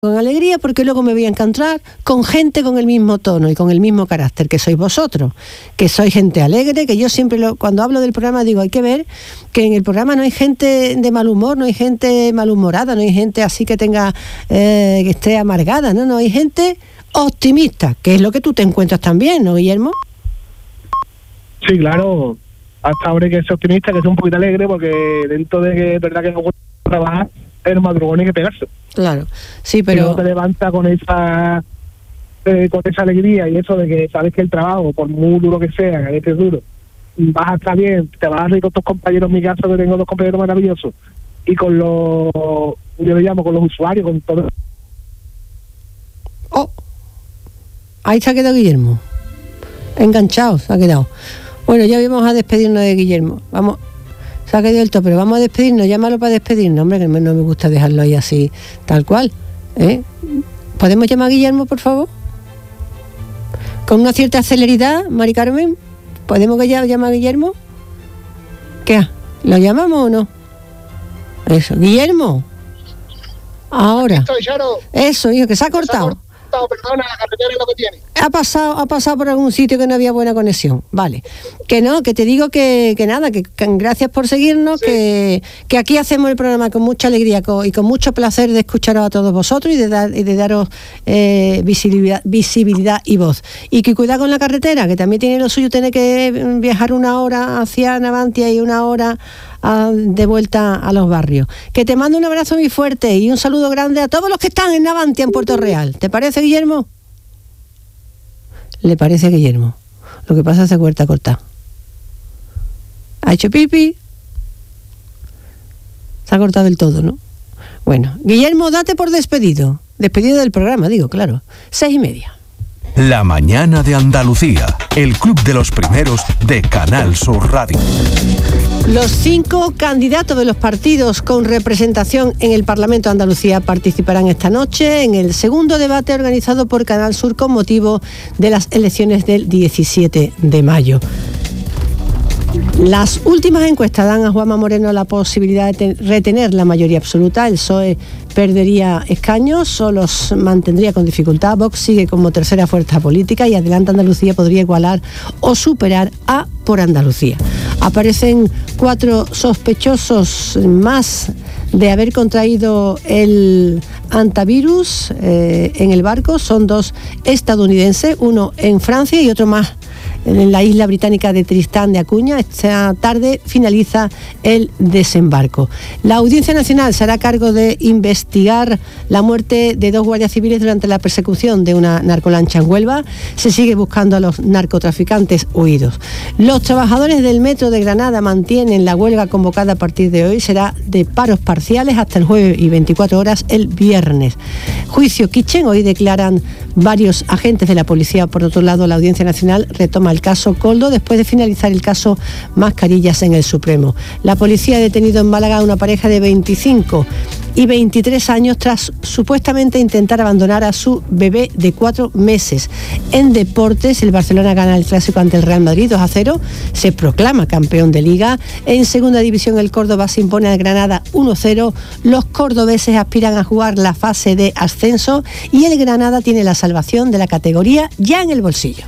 con alegría, porque luego me voy a encontrar con gente con el mismo tono y con el mismo carácter que sois vosotros, que sois gente alegre, que yo siempre cuando hablo del programa digo, hay que ver que en el programa no hay gente de mal humor, no hay gente malhumorada, no hay gente así que tenga que esté amargada, no hay gente optimista, que es lo que tú te encuentras también, ¿no, Guillermo? Sí, claro, hasta ahora hay que ser optimista, que sea un poquito alegre, porque dentro de que es verdad que no gusta trabajar, es madrugón y que pegarse. Claro, sí, pero... Si no te levanta con esa alegría y eso de que sabes que el trabajo, por muy duro que sea, que es duro, vas a estar bien, te vas a reír con tus compañeros, en mi caso que tengo dos compañeros maravillosos, y con yo le llamo con los usuarios, con todo. Oh, ahí se ha quedado Guillermo, enganchado se ha quedado. Bueno, ya vamos a despedirnos de Guillermo, vamos... Se ha quedado el tope, pero vamos a despedirnos, llámalo para despedirnos, hombre, que no me gusta dejarlo ahí así, tal cual, ¿eh? ¿Podemos llamar a Guillermo, por favor? Con una cierta celeridad, Mari Carmen, ¿podemos llamar a Guillermo? ¿Qué? ¿Lo llamamos o no? Eso, Guillermo. Ahora. Aquí estoy, Charo. Eso, hijo, que se ha cortado. Perdona, la carretera es lo que tiene. Ha pasado por algún sitio que no había buena conexión. Vale. Que no, que te digo que nada, que gracias por seguirnos, sí. que aquí hacemos el programa con mucha alegría y con mucho placer de escucharos a todos vosotros y de daros visibilidad y voz. Y que cuidado con la carretera, que también tiene lo suyo, tener que viajar 1 hora hacia Navantia y 1 hora de vuelta a los barrios. Que te mando un abrazo muy fuerte y un saludo grande a todos los que están en Navantia, en Puerto Real. ¿Te parece, Guillermo? Le parece a Guillermo. Lo que pasa es que se corta. ¿Ha hecho pipi? Se ha cortado del todo, ¿no? Bueno, Guillermo, date por despedido. Despedido del programa, digo, claro. 6:30. La mañana de Andalucía, el club de los primeros de Canal Sur Radio. Los 5 candidatos de los partidos con representación en el Parlamento de Andalucía participarán esta noche en el segundo debate organizado por Canal Sur con motivo de las elecciones del 17 de mayo. Las últimas encuestas dan a Juanma Moreno la posibilidad de retener la mayoría absoluta. El PSOE perdería escaños, solo los mantendría con dificultad. Vox sigue como tercera fuerza política y Adelante Andalucía podría igualar o superar a Por Andalucía. Aparecen 4 sospechosos más de haber contraído el antivirus en el barco. Son 2 estadounidenses, uno en Francia y otro más en la isla británica de Tristán de Acuña. Esta tarde finaliza el desembarco. La Audiencia Nacional se hará cargo de investigar la muerte de 2 guardias civiles durante la persecución de una narcolancha en Huelva. Se sigue buscando a los narcotraficantes huidos. Los trabajadores del metro de Granada mantienen la huelga convocada a partir de hoy. Será de paros parciales hasta el jueves y 24 horas el viernes. Juicio Kitchen. Hoy declaran varios agentes de la policía. Por otro lado, la Audiencia Nacional retoma el caso Coldo después de finalizar el caso Mascarillas en el Supremo. La policía ha detenido en Málaga a una pareja de 25 y 23 años tras supuestamente intentar abandonar a su bebé de 4 meses. En deportes, el Barcelona gana el clásico ante el Real Madrid 2-0, se proclama campeón de Liga. En segunda división el Córdoba se impone al Granada 1-0. Los cordobeses aspiran a jugar la fase de ascenso y el Granada tiene la salvación de la categoría ya en el bolsillo.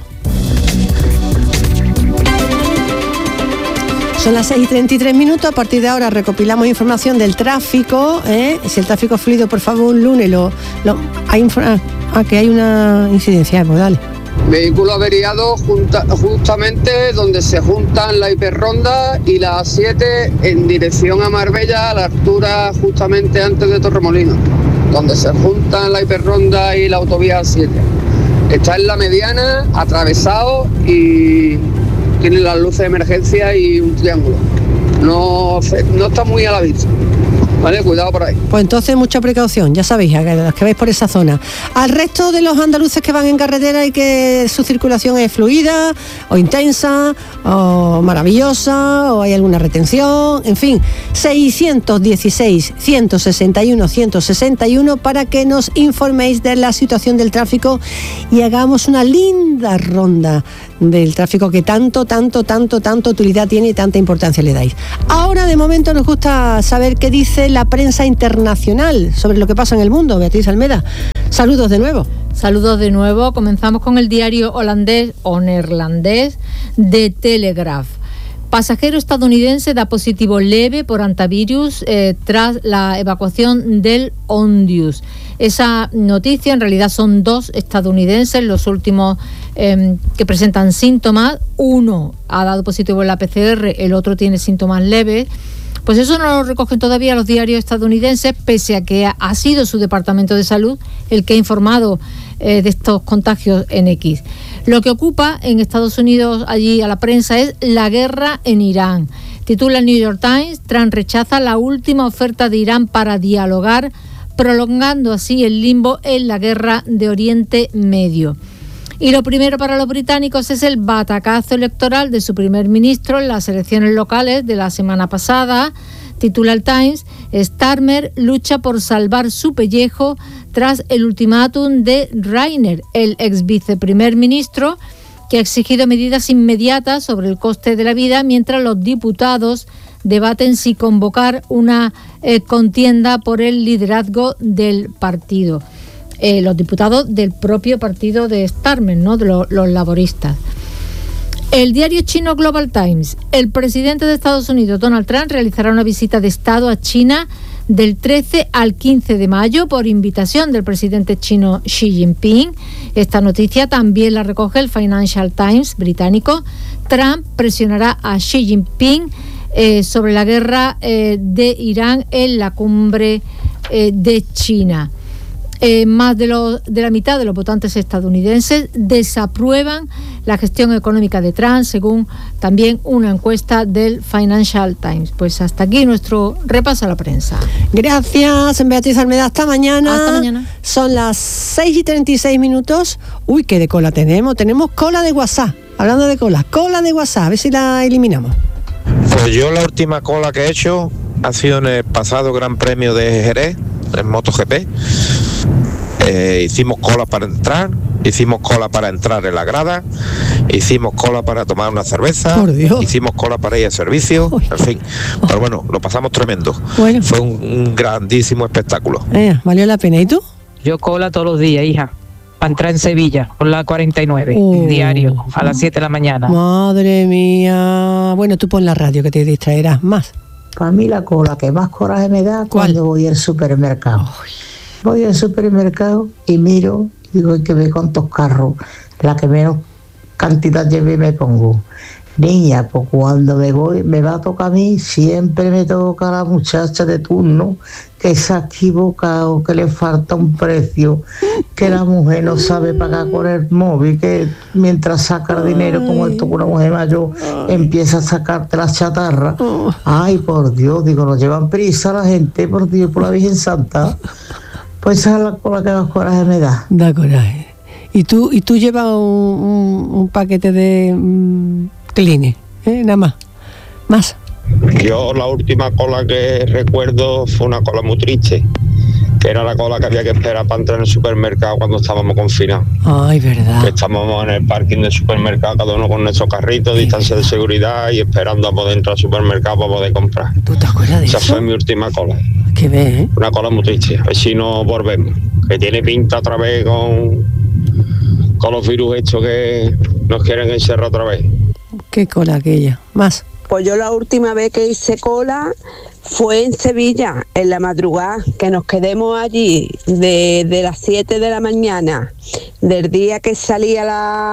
Son las 6:33. A partir de ahora recopilamos información del tráfico. Si el tráfico es fluido, por favor, un lunes que hay una incidencia. Pues dale. Vehículo averiado justamente donde se juntan la hiperronda y la A7 en dirección a Marbella, a la altura justamente antes de Torremolinos, donde se juntan la hiperronda y la autovía A7. Está en la mediana, atravesado y tiene las luces de emergencia y un triángulo. No está muy a la vista. Vale, cuidado por ahí. Pues entonces mucha precaución, ya sabéis, a los que vais por esa zona. Al resto de los andaluces que van en carretera y que su circulación es fluida, o intensa, o maravillosa, o hay alguna retención, en fin, 616 161 161 para que nos informéis de la situación del tráfico y hagamos una linda ronda del tráfico que tanta utilidad tiene y tanta importancia le dais. Ahora, de momento, nos gusta saber qué dice la prensa internacional sobre lo que pasa en el mundo. Beatriz Almeda, saludos de nuevo. Saludos de nuevo. Comenzamos con el diario holandés o neerlandés The Telegraph. Pasajero estadounidense da positivo leve por hantavirus tras la evacuación del Ondius. Esa noticia, en realidad son 2 estadounidenses, los últimos que presentan síntomas. Uno ha dado positivo en la PCR, el otro tiene síntomas leves. Pues eso no lo recogen todavía los diarios estadounidenses, pese a que ha sido su Departamento de Salud el que ha informado de estos contagios en X. Lo que ocupa en Estados Unidos allí a la prensa es la guerra en Irán. Titula el New York Times: Trump rechaza la última oferta de Irán para dialogar, prolongando así el limbo en la guerra de Oriente Medio. Y lo primero para los británicos es el batacazo electoral de su primer ministro en las elecciones locales de la semana pasada. Titula el Times: Starmer lucha por salvar su pellejo tras el ultimátum de Rayner, el ex viceprimer ministro, que ha exigido medidas inmediatas sobre el coste de la vida, mientras los diputados debaten si convocar una contienda por el liderazgo del partido. Los diputados del propio partido de Starmer, ¿no?, de los laboristas. El diario chino Global Times: el presidente de Estados Unidos, Donald Trump, realizará una visita de Estado a China del 13 al 15 de mayo por invitación del presidente chino Xi Jinping. Esta noticia también la recoge el Financial Times británico. Trump presionará a Xi Jinping sobre la guerra de Irán en la cumbre de China. Más de la mitad de los votantes estadounidenses desaprueban la gestión económica de Trump, según también una encuesta del Financial Times. Pues hasta aquí nuestro repaso a la prensa. Gracias, Beatriz Almeda. Hasta mañana. Hasta mañana. Son las 6:36. Uy, qué de cola tenemos. Tenemos cola de WhatsApp. Hablando de cola de WhatsApp. A ver si la eliminamos. Pues yo la última cola que he hecho ha sido en el pasado Gran Premio de Jerez, en MotoGP. Hicimos cola para entrar, hicimos cola para entrar en la grada, hicimos cola para tomar una cerveza, hicimos cola para ir al servicio, en fin. Pero bueno, lo pasamos tremendo. Bueno. Fue un grandísimo espectáculo. Valió la pena. ¿Y tú? Yo cola todos los días, hija, para entrar en Sevilla, por la 49, diario, a las 7 de la mañana. Madre mía. Bueno, tú pon la radio que te distraerás más. Para mí la cola que más coraje me da cuando voy al supermercado. Voy al supermercado y miro, digo, que ve cuántos carros, la que menos cantidad lleve me pongo. Niña, pues cuando me va a tocar a mí, siempre me toca a la muchacha de turno que se ha equivocado, que le falta un precio, que la mujer no sabe pagar con el móvil, que mientras saca el dinero, como esto con una mujer mayor, empieza a sacarte la chatarra. Ay, por Dios, digo, nos llevan prisa la gente, por Dios, por la Virgen Santa. Pues esa es la cola que más coraje me da. Da coraje. ¿Y tú llevas un paquete de Kleenex? Nada más. Más. Yo la última cola que recuerdo fue una cola muy triste, que era la cola que había que esperar para entrar en el supermercado cuando estábamos confinados. Ay, verdad. Estábamos en el parking del supermercado, cada uno con nuestro carrito, distancia de seguridad y esperando a poder entrar al supermercado para poder comprar. ¿Tú te acuerdas de eso? Esa fue mi última cola. ¿Qué ves, eh? Una cola muy triste. A ver si no volvemos. Que tiene pinta otra vez con los virus estos que nos quieren encerrar otra vez. ¿Qué cola aquella? Más. Pues yo la última vez que hice cola fue en Sevilla, en la madrugada, que nos quedemos allí de las 7 de la mañana, del día que salía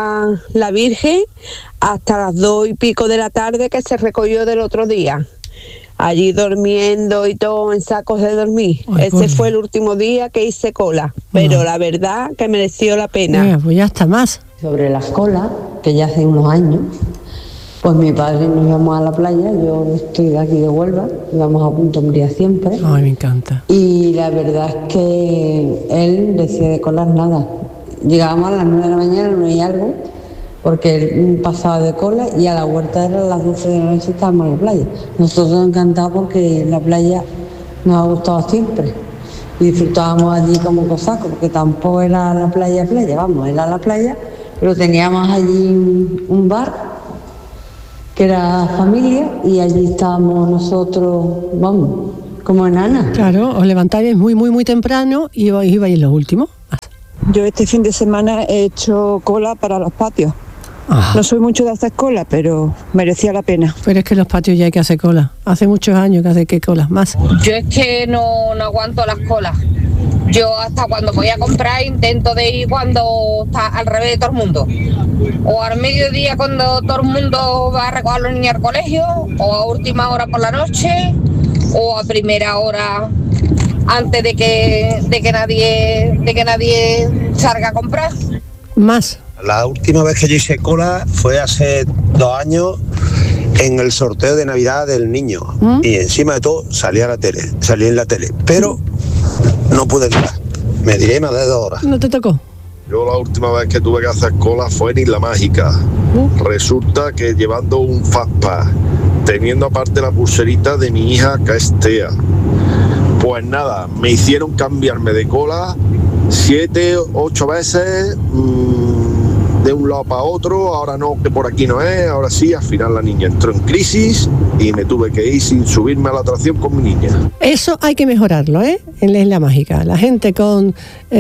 la Virgen, hasta las 2 y pico de la tarde que se recogió del otro día. Allí durmiendo y todo en sacos de dormir. Ese fue el último día que hice cola, pero la verdad que mereció la pena. Pues ya está más. Sobre las colas, que ya hace unos años, pues mi padre nos íbamos a la playa, yo estoy de aquí de Huelva, íbamos a Punta Umbría siempre. Ay, me encanta. Y la verdad es que él decía de colas nada. Llegábamos a las 9 de la mañana, 9 y algo, porque él pasaba de cola y a la huerta eran las 12 de la noche, estábamos en la playa. Nosotros encantados porque la playa nos ha gustado siempre. Y disfrutábamos allí como cosacos, porque tampoco era la playa, vamos, era la playa, pero teníamos allí un bar que era familia y allí estábamos nosotros, vamos, como enanas. Claro, os levantáis muy temprano y ibais en los últimos. Yo este fin de semana he hecho cola para los patios. No soy mucho de hacer cola, pero merecía la pena. Pero es que en los patios ya hay que hacer cola. Hace muchos años que hace que colas más. Yo es que no aguanto las colas. Yo hasta cuando voy a comprar intento de ir cuando está al revés de todo el mundo. O al mediodía cuando todo el mundo va a recoger a los niños al colegio, o a última hora por la noche, o a primera hora antes de que nadie salga a comprar. Más. La última vez que yo hice cola fue hace 2 años en el sorteo de Navidad del niño. Y encima de todo salí en la tele. Pero no pude entrar. Me diré más de 2 horas. ¿No te tocó? Yo la última vez que tuve que hacer cola fue en Isla Mágica. Resulta que llevando un Fastpass, teniendo aparte la pulserita de mi hija que es TEA. Pues nada, me hicieron cambiarme de cola 7, 8 veces, de un lado para otro, ahora no, que por aquí no es, ahora sí. Al final la niña entró en crisis y me tuve que ir sin subirme a la atracción con mi niña. Eso hay que mejorarlo, en la Isla Mágica. La gente con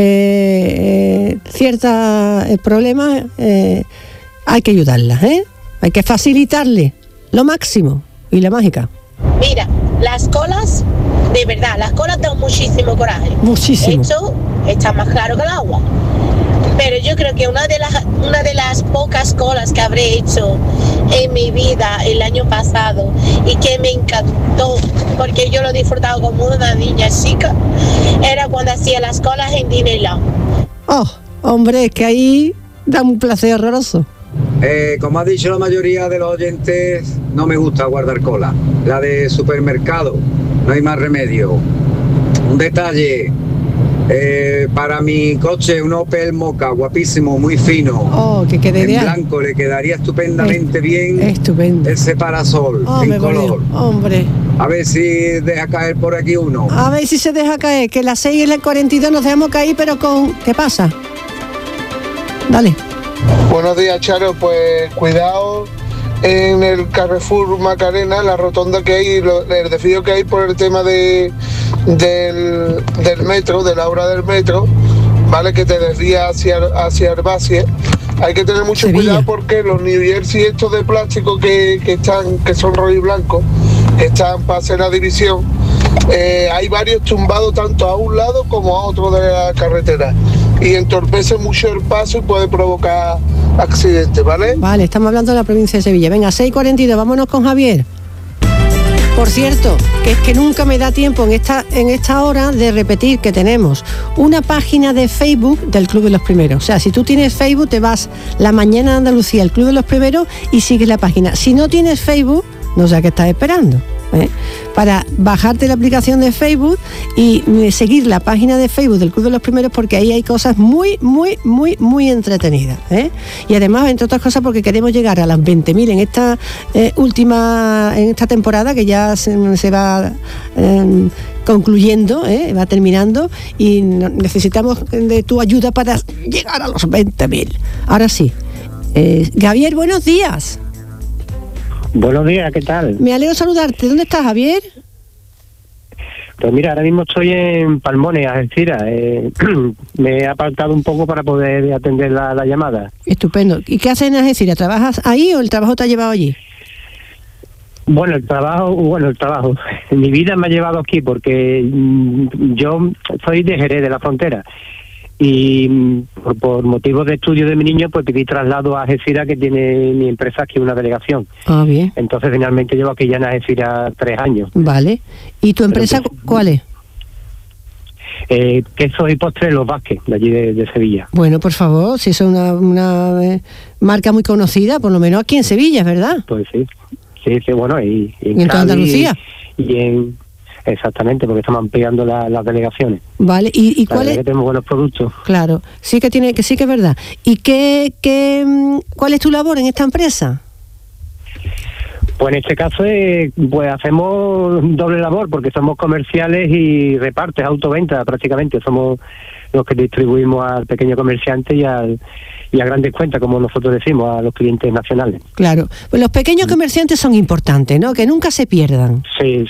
ciertos problemas, hay que ayudarla, hay que facilitarle lo máximo. Isla Mágica. Mira, las colas, de verdad, las colas dan muchísimo coraje. Muchísimo. Esto está más claro que el agua. Pero yo creo que una de las pocas colas que habré hecho en mi vida el año pasado y que me encantó, porque yo lo he disfrutado como una niña chica, era cuando hacía las colas en Disneyland. Oh, hombre, es que ahí da un placer horroroso. Como ha dicho la mayoría de los oyentes, no me gusta guardar cola. La de supermercado, no hay más remedio. Un detalle, para mi coche, un Opel Mokka, guapísimo, muy fino, que quedaría en blanco, le quedaría estupendamente bien. Estupendo. Ese parasol en color. Hombre. A ver si deja caer por aquí uno. A ver si se deja caer, que las 6 y las 42 nos dejamos caer, pero con... ¿Qué pasa? Dale. Buenos días, Charo. Pues cuidado en el Carrefour Macarena, la rotonda que hay, el desvío que hay por el tema del metro, de la obra del metro, ¿vale? Que te desvía hacia Herbacie. Hay que tener mucho cuidado porque los New Jersey estos de plástico que son rojo y blanco, que están para hacer la división, hay varios tumbados tanto a un lado como a otro de la carretera y entorpece mucho el paso y puede provocar accidentes, ¿vale? Vale, estamos hablando de la provincia de Sevilla. Venga, 6:42, vámonos con Javier. Por cierto, que es que nunca me da tiempo en esta hora de repetir que tenemos una página de Facebook del Club de los Primeros. O sea, si tú tienes Facebook, te vas La Mañana de Andalucía, el Club de los Primeros, y sigues la página. Si no tienes Facebook, no sé a qué estás esperando, para bajarte la aplicación de Facebook y seguir la página de Facebook del Club de los Primeros, porque ahí hay cosas muy entretenidas, y además, entre otras cosas, porque queremos llegar a las 20.000 en esta temporada, que ya se va concluyendo, va terminando, y necesitamos de tu ayuda para llegar a los 20.000. Ahora sí, Javier, buenos días. Buenos días, ¿qué tal? Me alegro saludarte. ¿Dónde estás, Javier? Pues mira, ahora mismo estoy en Palmones, Algeciras. Me he apartado un poco para poder atender la llamada. Estupendo. ¿Y qué haces en Algeciras? ¿Trabajas ahí o el trabajo te ha llevado allí? Bueno, el trabajo. Mi vida me ha llevado aquí porque yo soy de Jerez, de la Frontera. Y por motivos de estudio de mi niño, pues pedí traslado a Algeciras, que tiene mi empresa aquí una delegación. Ah, bien. Entonces finalmente llevo aquí ya en Algeciras 3 años. Vale. ¿Y tu empresa cuál es? Quesos y postres Los Vázquez, de allí de Sevilla. Bueno, por favor, si es una marca muy conocida, por lo menos aquí en Sevilla, ¿verdad? Pues sí, bueno, y en toda Andalucía. Exactamente, porque estamos ampliando las delegaciones. Vale, ¿y cuál es? Que tenemos buenos productos. Claro, sí que es verdad. ¿Y cuál es tu labor en esta empresa? Pues en este caso pues hacemos doble labor, porque somos comerciales y repartes, autoventa prácticamente. Somos los que distribuimos al pequeño comerciante y a grandes cuentas, como nosotros decimos, a los clientes nacionales. Claro, pues los pequeños comerciantes son importantes, ¿no? Que nunca se pierdan. Sí.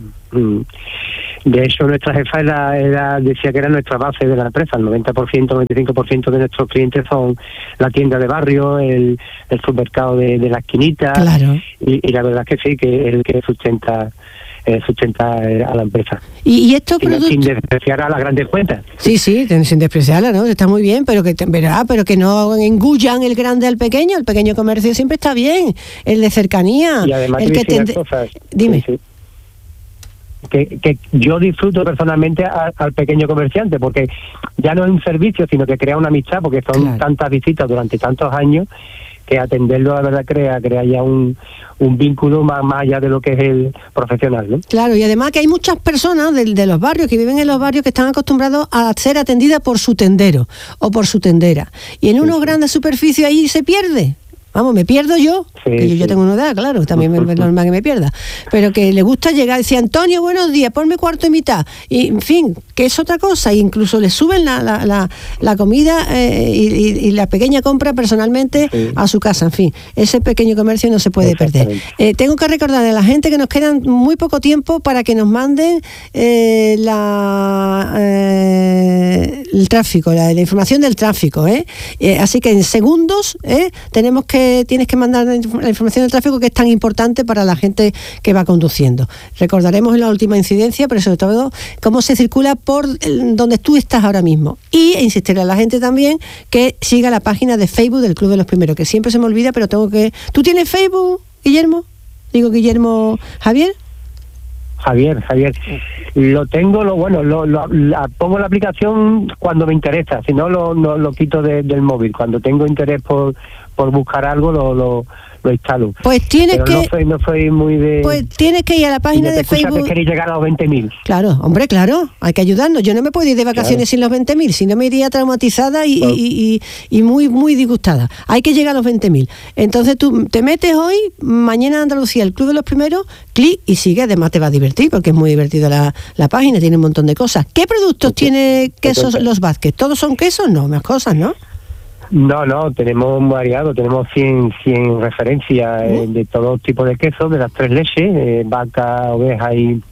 De hecho, nuestra jefa decía que era nuestra base de la empresa. El 90%, 95% de nuestros clientes son la tienda de barrio, el supermercado de la esquinita. Claro. Y la verdad es que sí, que es el que sustenta a la empresa. Y estos productos... Sin despreciar a las grandes cuentas. Sí, sin despreciarla, ¿no? Está muy bien, pero que no engullan el grande al pequeño. El pequeño comercio siempre está bien, el de cercanía. Y además el que cosas. Dime. Sí. Que yo disfruto personalmente al pequeño comerciante, porque ya no es un servicio, sino que crea una amistad, porque son tantas visitas durante tantos años, que atenderlo, la verdad, crea ya un vínculo más allá de lo que es el profesional, ¿no? Claro, y además que hay muchas personas de los barrios, que viven en los barrios, que están acostumbrados a ser atendidas por su tendero o por su tendera, y en unos grandes superficies ahí se pierde. Vamos, me pierdo yo, que yo tengo una edad, claro, también es normal que me pierda, pero que le gusta llegar y decir, Antonio, buenos días, ponme cuarto y mitad, y en fin, que es otra cosa, e incluso le suben la comida y la pequeña compra personalmente a su casa, en fin, ese pequeño comercio no se puede perder. Tengo que recordar a la gente que nos quedan muy poco tiempo para que nos manden el tráfico, la información del tráfico, así que en segundos tienes que mandar la información del tráfico, que es tan importante para la gente que va conduciendo. Recordaremos en la última incidencia, pero sobre todo cómo se circula por donde tú estás ahora mismo. Y insistir a la gente también que siga la página de Facebook del Club de los Primeros, que siempre se me olvida, pero tengo que... ¿Tú tienes Facebook, Guillermo? ¿Javier? Javier, lo tengo, pongo la aplicación cuando me interesa, si no lo quito del móvil. Cuando tengo interés por buscar algo lo instalo. Pues tienes no soy muy de... Pues tienes que ir a la página de Facebook. Que queréis llegar a los 20.000. Claro, hombre, claro, hay que ayudarnos. Yo no me puedo ir de vacaciones sin los 20.000, si no me iría traumatizada y muy, muy disgustada. Hay que llegar a los 20.000. Entonces tú te metes hoy, mañana Andalucía, el Club de los Primeros, clic y sigue. Además te va a divertir, porque es muy divertida la página, tiene un montón de cosas. ¿Qué productos tiene quesos Los Vázquez? ¿Todos son quesos? No, más cosas, ¿no? No, tenemos variado, tenemos 100 referencias de todo tipo de quesos, de las 3 leches, vaca, oveja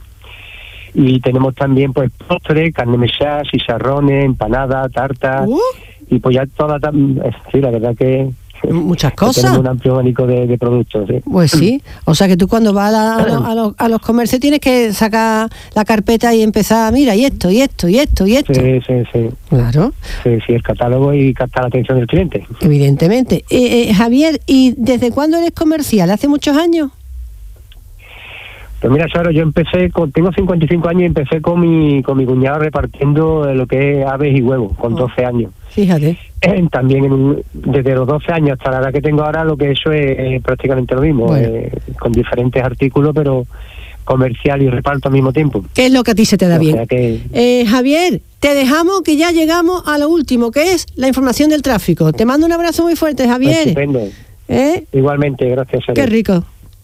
y tenemos también pues postre, carne mechada, chicharrones, empanada, tarta y pues ya toda la verdad que muchas cosas. Tenemos un amplio abanico de productos. Pues sí, o sea que tú cuando vas a los comercios tienes que sacar la carpeta y empezar, mira, y esto. Sí. Claro. Sí, el catálogo y captar la atención del cliente. Evidentemente. Javier, ¿y desde cuándo eres comercial? ¿Hace muchos años? Pues mira, Charo, yo tengo 55 años y empecé con mi cuñado repartiendo lo que es aves y huevos, con 12 años. Fíjate. También desde los 12 años hasta la edad que tengo ahora, lo que he hecho es prácticamente lo mismo, con diferentes artículos, pero comercial y reparto al mismo tiempo. ¿Qué es lo que a ti se te da bien? Javier, te dejamos, que ya llegamos a lo último, que es la información del tráfico. Te mando un abrazo muy fuerte, Javier. Estupendo. Igualmente, gracias. Qué rico.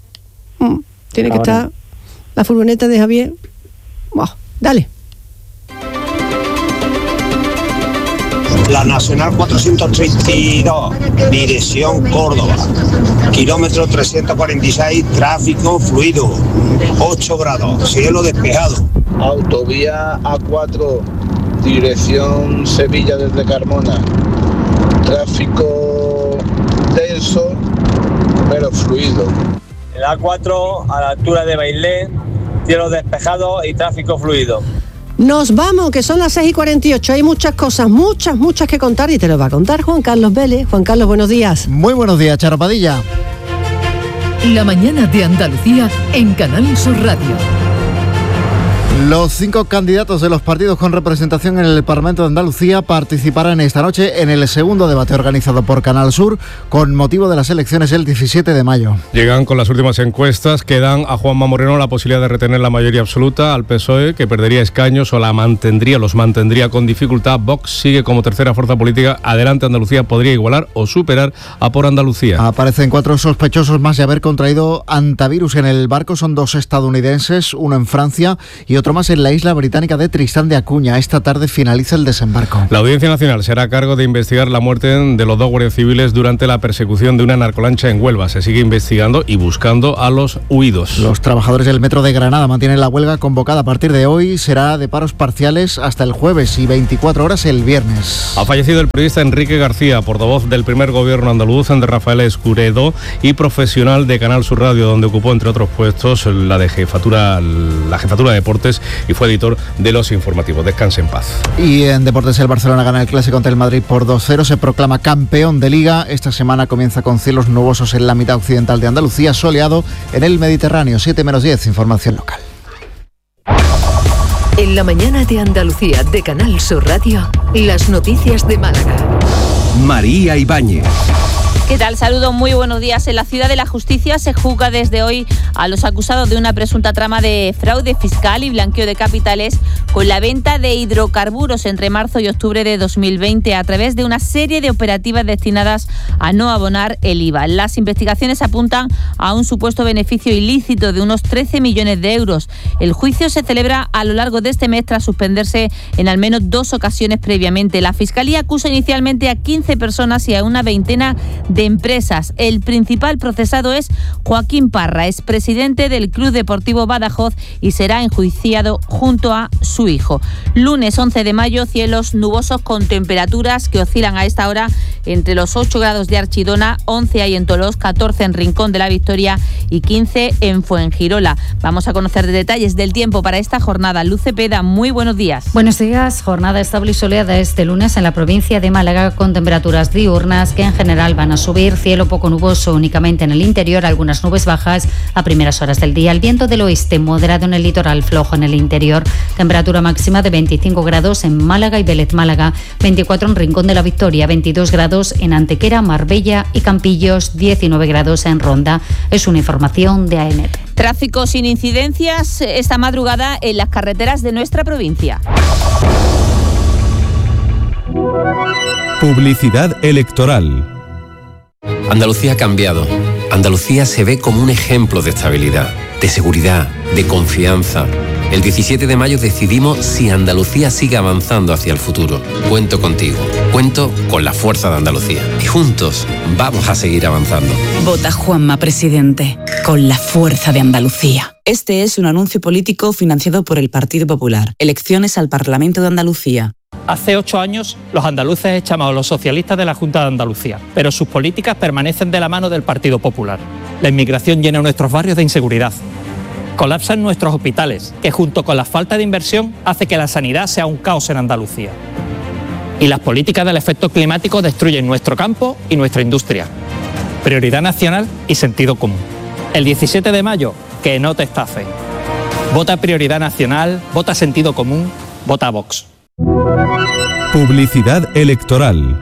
Tiene que estar la furgoneta de Javier. Dale. La Nacional 432, dirección Córdoba, kilómetro 346, tráfico fluido, 8 grados, cielo despejado. Autovía A4, dirección Sevilla desde Carmona, tráfico denso, pero fluido. El A4 a la altura de Bailén, cielo despejado y tráfico fluido. Nos vamos, que son las 6:48. Hay muchas cosas, muchas que contar, y te lo va a contar Juan Carlos Vélez. Juan Carlos, buenos días. Muy buenos días, Charo Padilla. La mañana de Andalucía en Canal Sur Radio. Los 5 candidatos de los partidos con representación en el Parlamento de Andalucía participarán esta noche en el segundo debate organizado por Canal Sur con motivo de las elecciones el 17 de mayo. Llegan con las últimas encuestas que dan a Juanma Moreno la posibilidad de retener la mayoría absoluta, al PSOE, que perdería escaños o los mantendría con dificultad. Vox sigue como tercera fuerza política. Adelante Andalucía podría igualar o superar a Por Andalucía. Aparecen 4 sospechosos más de haber contraído antivirus en el barco. Son 2 estadounidenses, uno en Francia y otro otro más en la isla británica de Tristán de Acuña. Esta tarde finaliza el desembarco. La Audiencia Nacional será a cargo de investigar la muerte de los 2 guardias civiles durante la persecución de una narcolancha en Huelva. Se sigue investigando y buscando a los huidos. Los trabajadores del Metro de Granada mantienen la huelga convocada a partir de hoy. Será de paros parciales hasta el jueves y 24 horas el viernes. Ha fallecido el periodista Enrique García, portavoz del primer gobierno andaluz de Rafael Escuredo y profesional de Canal Sur Radio, donde ocupó, entre otros puestos, la jefatura de deportes y fue editor de los informativos. Descanse en paz. Y en deportes, el Barcelona gana el clásico ante el Madrid por 2-0, se proclama campeón de Liga. Esta semana comienza con cielos nubosos en la mitad occidental de Andalucía, soleado en el Mediterráneo. 7:10, información local. En la mañana de Andalucía de Canal Sur Radio, las noticias de Málaga. María Ibáñez. ¿Qué tal? Saludos, muy buenos días. En la Ciudad de la Justicia se juzga desde hoy a los acusados de una presunta trama de fraude fiscal y blanqueo de capitales con la venta de hidrocarburos entre marzo y octubre de 2020 a través de una serie de operativas destinadas a no abonar el IVA. Las investigaciones apuntan a un supuesto beneficio ilícito de unos 13 millones de euros. El juicio se celebra a lo largo de este mes tras suspenderse en al menos 2 ocasiones previamente. La Fiscalía acusa inicialmente a 15 personas y a una veintena de empresas. El principal procesado es Joaquín Parra, expresidente del Club Deportivo Badajoz y será enjuiciado junto a su hijo. Lunes 11 de mayo, cielos nubosos con temperaturas que oscilan a esta hora entre los 8 grados de Archidona, 11 hay en Tolós, 14 en Rincón de la Victoria y 15 en Fuengirola. Vamos a conocer detalles del tiempo para esta jornada. Luz Cepeda, muy buenos días. Buenos días. Jornada estable y soleada este lunes en la provincia de Málaga con temperaturas diurnas que en general van a subir, cielo poco nuboso únicamente en el interior, algunas nubes bajas a primeras horas del día. El viento del oeste moderado en el litoral, flojo en el interior. Temperatura máxima de 25 grados en Málaga y Vélez Málaga, 24 en Rincón de la Victoria, 22 grados en Antequera, Marbella y Campillos, 19 grados en Ronda. Es una información de AEMET. Tráfico sin incidencias esta madrugada en las carreteras de nuestra provincia. Publicidad electoral. Andalucía ha cambiado. Andalucía se ve como un ejemplo de estabilidad, de seguridad, de confianza. El 17 de mayo decidimos si Andalucía sigue avanzando hacia el futuro. Cuento contigo. Cuento con la fuerza de Andalucía. Y juntos vamos a seguir avanzando. Vota Juanma Presidente, con la fuerza de Andalucía. Este es un anuncio político financiado por el Partido Popular. Elecciones al Parlamento de Andalucía. Hace 8 años los andaluces echamos a los socialistas de la Junta de Andalucía, pero sus políticas permanecen de la mano del Partido Popular. La inmigración llena nuestros barrios de inseguridad. Colapsan nuestros hospitales, que junto con la falta de inversión hace que la sanidad sea un caos en Andalucía. Y las políticas del efecto climático destruyen nuestro campo y nuestra industria. Prioridad nacional y sentido común. El 17 de mayo, que no te estafe. Vota Prioridad Nacional, vota Sentido Común, vota Vox. Publicidad electoral.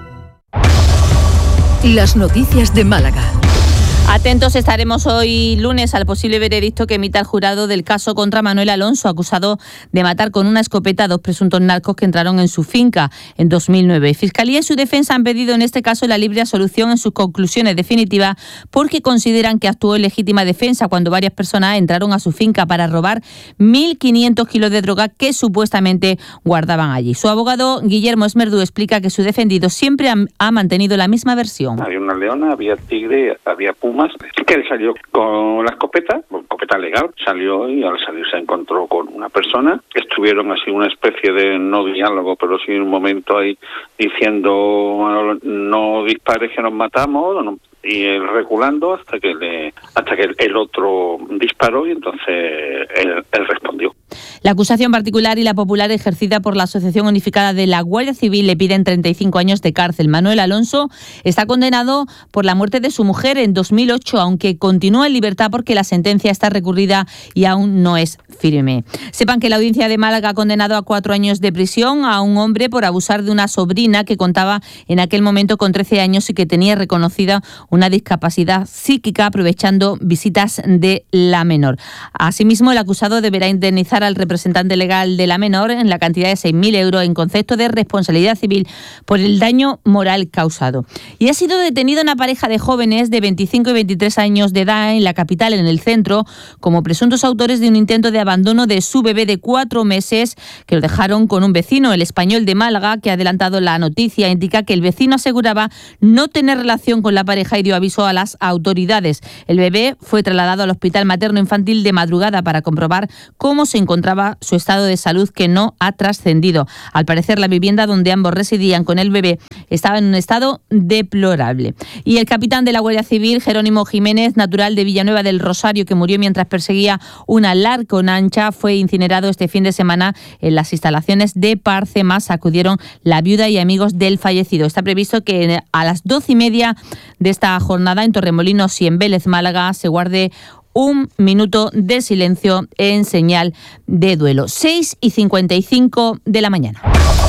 Las noticias de Málaga. Atentos estaremos hoy lunes al posible veredicto que emita el jurado del caso contra Manuel Alonso, acusado de matar con una escopeta a 2 presuntos narcos que entraron en su finca en 2009. Fiscalía y su defensa han pedido en este caso la libre absolución en sus conclusiones definitivas porque consideran que actuó en legítima defensa cuando varias personas entraron a su finca para robar 1.500 kilos de droga que supuestamente guardaban allí. Su abogado Guillermo Esmerdú explica que su defendido siempre ha mantenido la misma versión. Había una leona, había tigre, había puma, que él salió con la escopeta legal, salió y al salir se encontró con una persona, estuvieron así una especie de no diálogo, pero sí un momento ahí diciendo no dispares que nos matamos, y él reculando hasta que el otro disparó y entonces él respondió. La acusación particular y la popular ejercida por la Asociación Unificada de la Guardia Civil le piden 35 años de cárcel. Manuel Alonso está condenado por la muerte de su mujer en 2008, aunque continúa en libertad porque la sentencia está recurrida y aún no es firme. Sepan que la Audiencia de Málaga ha condenado a 4 años de prisión a un hombre por abusar de una sobrina que contaba en aquel momento con 13 años y que tenía reconocida una discapacidad psíquica aprovechando visitas de la menor. Asimismo, el acusado deberá indemnizar al representante representante legal de la menor en la cantidad de 6.000 euros en concepto de responsabilidad civil por el daño moral causado. Y ha sido detenida una pareja de jóvenes de 25 y 23 años de edad en la capital, en el centro, como presuntos autores de un intento de abandono de su bebé de 4 meses que lo dejaron con un vecino. El Español de Málaga, que ha adelantado la noticia, indica que el vecino aseguraba no tener relación con la pareja y dio aviso a las autoridades. El bebé fue trasladado al Hospital Materno Infantil de madrugada para comprobar cómo se encontraba su estado de salud, que no ha trascendido. Al parecer, la vivienda donde ambos residían con el bebé estaba en un estado deplorable. Y el capitán de la Guardia Civil, Jerónimo Jiménez, natural de Villanueva del Rosario, que murió mientras perseguía una Larconancha, fue incinerado este fin de semana en las instalaciones de Parcemas. Acudieron la viuda y amigos del fallecido. Está previsto que a las 12:30 de esta jornada en Torremolinos y en Vélez, Málaga, se guarde un minuto de silencio en señal de duelo. 6:55 de la mañana.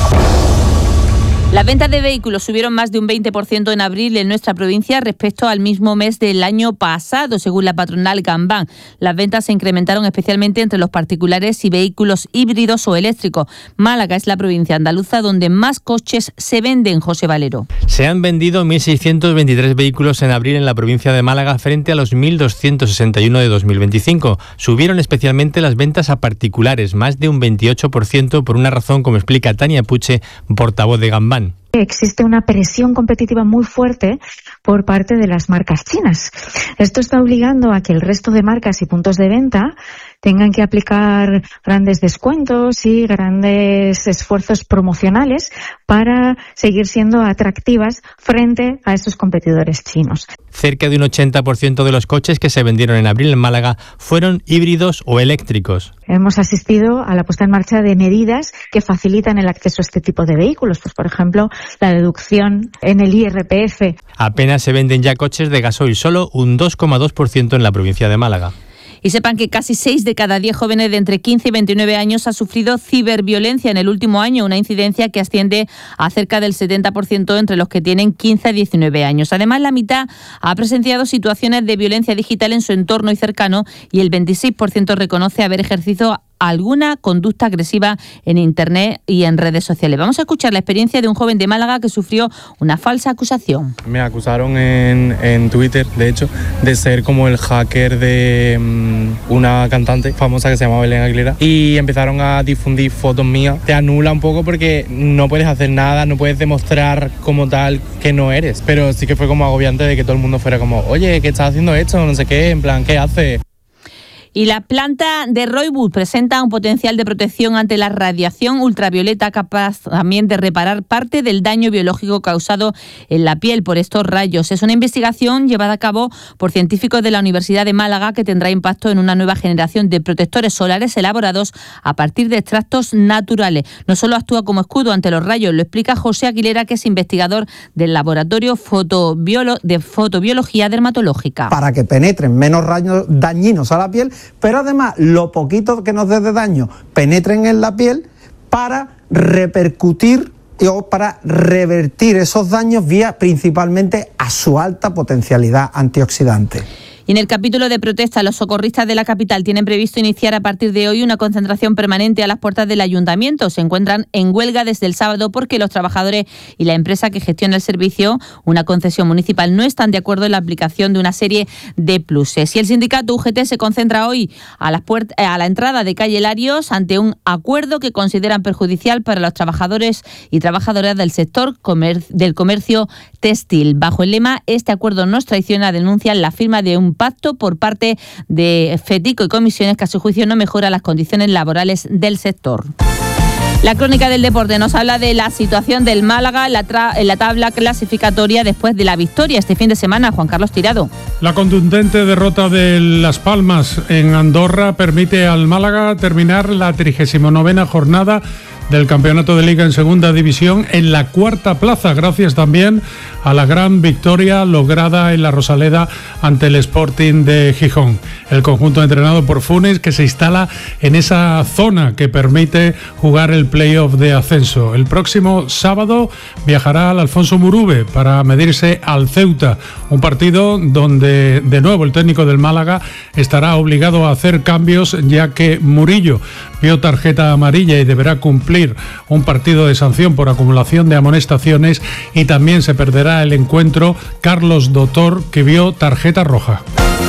Las ventas de vehículos subieron más de un 20% en abril en nuestra provincia respecto al mismo mes del año pasado, según la patronal Gambán. Las ventas se incrementaron especialmente entre los particulares y vehículos híbridos o eléctricos. Málaga es la provincia andaluza donde más coches se venden, José Valero. Se han vendido 1.623 vehículos en abril en la provincia de Málaga frente a los 1.261 de 2025. Subieron especialmente las ventas a particulares, más de un 28%, por una razón, como explica Tania Puche, portavoz de Gambán. Existe una presión competitiva muy fuerte por parte de las marcas chinas. Esto está obligando a que el resto de marcas y puntos de venta tengan que aplicar grandes descuentos y grandes esfuerzos promocionales para seguir siendo atractivas frente a esos competidores chinos. Cerca de un 80% de los coches que se vendieron en abril en Málaga fueron híbridos o eléctricos. Hemos asistido a la puesta en marcha de medidas que facilitan el acceso a este tipo de vehículos, pues por ejemplo, la deducción en el IRPF. Apenas se venden ya coches de gasoil, solo un 2,2% en la provincia de Málaga. Y sepan que casi 6 de cada 10 jóvenes de entre 15 y 29 años ha sufrido ciberviolencia en el último año, una incidencia que asciende a cerca del 70% entre los que tienen 15 a 19 años. Además, la mitad ha presenciado situaciones de violencia digital en su entorno y cercano, y el 26% reconoce haber ejercido alguna conducta agresiva en Internet y en redes sociales. Vamos a escuchar la experiencia de un joven de Málaga que sufrió una falsa acusación. Me acusaron en Twitter, de hecho, de ser como el hacker de una cantante famosa que se llamaba Belén Aguilera, y empezaron a difundir fotos mías. Te anula un poco porque no puedes hacer nada, no puedes demostrar como tal que no eres, pero sí que fue como agobiante de que todo el mundo fuera como, oye, ¿qué estás haciendo esto? No sé qué, en plan, ¿qué haces? Y la planta de Roywood presenta un potencial de protección ante la radiación ultravioleta, capaz también de reparar parte del daño biológico causado en la piel por estos rayos. Es una investigación llevada a cabo por científicos de la Universidad de Málaga que tendrá impacto en una nueva generación de protectores solares elaborados a partir de extractos naturales. No solo actúa como escudo ante los rayos, lo explica José Aguilera, que es investigador del Laboratorio de Fotobiología Dermatológica. Para que penetren menos rayos dañinos a la piel, pero además lo poquito que nos dé de daño penetren en la piel para repercutir o para revertir esos daños vía principalmente a su alta potencialidad antioxidante. Y en el capítulo de protesta, los socorristas de la capital tienen previsto iniciar a partir de hoy una concentración permanente a las puertas del ayuntamiento. Se encuentran en huelga desde el sábado porque los trabajadores y la empresa que gestiona el servicio, una concesión municipal, no están de acuerdo en la aplicación de una serie de pluses. Y el sindicato UGT se concentra hoy a la entrada de calle Larios ante un acuerdo que consideran perjudicial para los trabajadores y trabajadoras del sector del comercio textil. Bajo el lema "Este acuerdo nos traiciona", denuncian la firma de un pacto por parte de FETICO y comisiones que a su juicio no mejora las condiciones laborales del sector. La crónica del deporte nos habla de la situación del Málaga en la tabla clasificatoria después de la victoria este fin de semana. Juan Carlos Tirado. La contundente derrota de Las Palmas en Andorra permite al Málaga terminar la 39ª jornada del campeonato de Liga en Segunda División en la cuarta plaza, gracias también a la gran victoria lograda en la Rosaleda ante el Sporting de Gijón. El conjunto entrenado por Funes, que se instala en esa zona que permite jugar el playoff de ascenso. El próximo sábado viajará al Alfonso Murube para medirse al Ceuta, un partido donde de nuevo el técnico del Málaga estará obligado a hacer cambios, ya que Murillo vio tarjeta amarilla y deberá cumplir un partido de sanción por acumulación de amonestaciones, y también se perderá el encuentro Carlos Dotor, que vio tarjeta roja.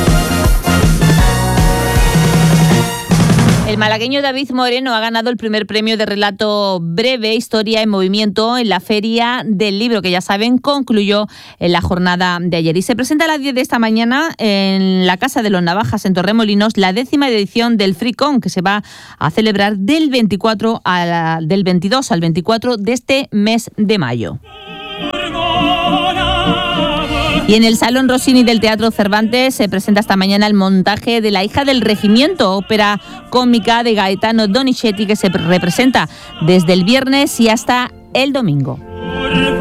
El malagueño David Moreno ha ganado el primer premio de relato breve Historia en Movimiento en la Feria del Libro, que ya saben concluyó en la jornada de ayer. Y se presenta a las 10 de esta mañana en la Casa de los Navajas en Torremolinos la 10ª edición del FreeCon, que se va a celebrar del 22 al 24 de este mes de mayo. Y en el Salón Rossini del Teatro Cervantes se presenta esta mañana el montaje de La hija del regimiento, ópera cómica de Gaetano Donizetti, que se representa desde el viernes y hasta el domingo.